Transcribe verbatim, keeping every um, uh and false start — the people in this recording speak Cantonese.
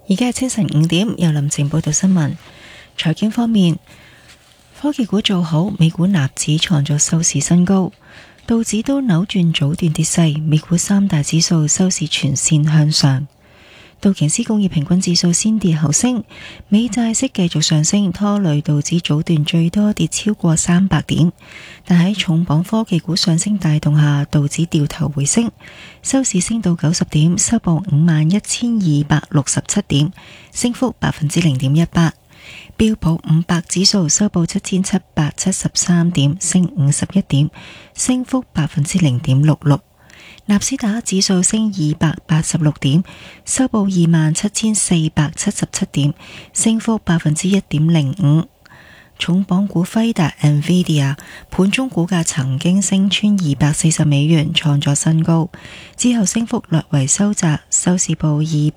而家係清晨五點，由林靜報道新聞。財經方面，科技股做好，美股納指創咗收市新高，道指都扭轉早段跌勢，美股三大指數收市全線向上。道瓊斯工業平均指數先跌後升，美債息繼續上升，拖累道指早段最多跌超過三百點，但喺重磅科技股上升帶動下，道指掉頭回升，收市升到九十點，收報五萬一千二百六十七點，升幅百分之零點一八。標普五百指數收報七千七百七十三點，升五十一點，升幅百分之零點六六。納斯達克指數升二百八十六點，收報二萬七千四百七十七點，升幅百分之一點零五。重磅股輝達 Nvidia 盤中股價曾經升穿二百四十美元，創咗新高，之後升幅略為收窄，收市報二